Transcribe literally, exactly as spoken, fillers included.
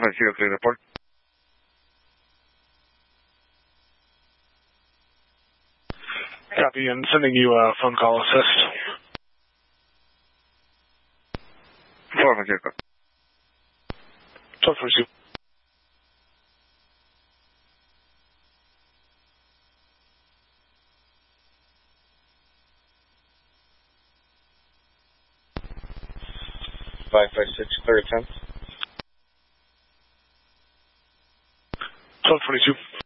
five zero, clear report. Copy, and sending you a phone call assist. four five zero, code. twelve forty-two. five five six, clear attempt. twelve twenty-two.